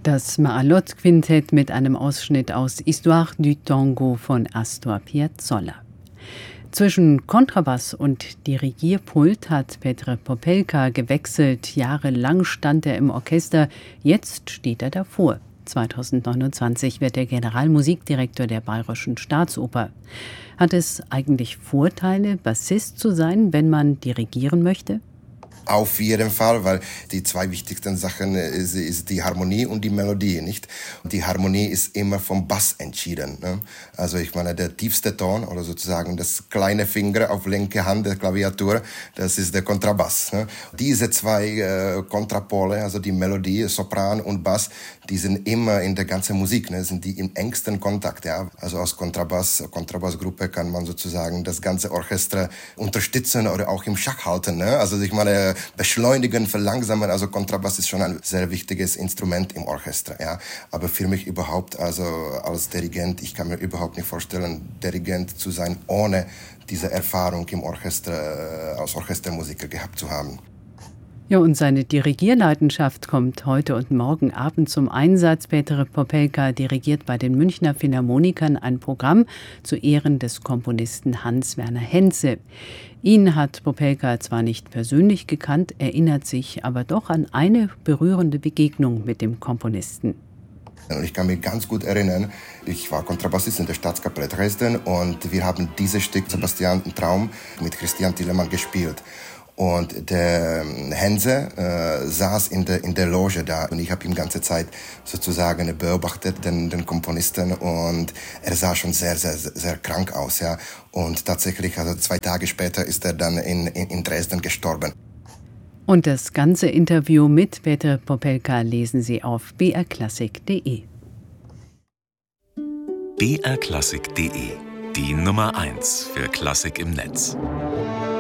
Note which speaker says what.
Speaker 1: Das Maalot-Quintett mit einem Ausschnitt aus Histoire du Tango von Astor Piazzolla. Zwischen Kontrabass und Dirigierpult hat Petr Popelka gewechselt. Jahrelang stand er im Orchester, jetzt steht er davor. 2029 wird er Generalmusikdirektor der Bayerischen Staatsoper. Hat es eigentlich Vorteile, Bassist zu sein, wenn man dirigieren möchte?
Speaker 2: Auf jeden Fall, weil die zwei wichtigsten Sachen ist die Harmonie und die Melodie, nicht? Und die Harmonie ist immer vom Bass entschieden, ne? Also ich meine, der tiefste Ton oder sozusagen das kleine Finger auf linke Hand der Klaviatur, das ist der Kontrabass, ne? Diese zwei Kontrapole, also die Melodie, Sopran und Bass, die sind immer in der ganzen Musik, ne? Sind die im engsten Kontakt, ja? Also aus Kontrabassgruppe kann man sozusagen das ganze Orchester unterstützen oder auch im Schach halten, ne? Also ich meine, beschleunigen, verlangsamen, also Kontrabass ist schon ein sehr wichtiges Instrument im Orchester, ja. Aber für mich überhaupt, also als Dirigent, ich kann mir überhaupt nicht vorstellen, Dirigent zu sein, ohne diese Erfahrung im Orchester, als Orchestermusiker gehabt zu haben.
Speaker 1: Ja, und seine Dirigierleidenschaft kommt heute und morgen Abend zum Einsatz. Petr Popelka dirigiert bei den Münchner Philharmonikern ein Programm zu Ehren des Komponisten Hans-Werner Henze. Ihn hat Popelka zwar nicht persönlich gekannt, erinnert sich aber doch an eine berührende Begegnung mit dem Komponisten.
Speaker 2: Und ich kann mich ganz gut erinnern, ich war Kontrabassist in der Staatskapelle Dresden und wir haben dieses Stück Sebastian Traum mit Christian Thielemann gespielt. Und der Henze saß in der Loge da und ich habe ihn die ganze Zeit sozusagen beobachtet, den Komponisten, und er sah schon sehr, sehr, sehr krank aus, ja. Und tatsächlich, also 2 Tage später ist er dann in Dresden gestorben.
Speaker 1: Und das ganze Interview mit Petr Popelka lesen Sie auf brklassik.de.
Speaker 3: brklassik.de, die Nummer 1 für Klassik im Netz.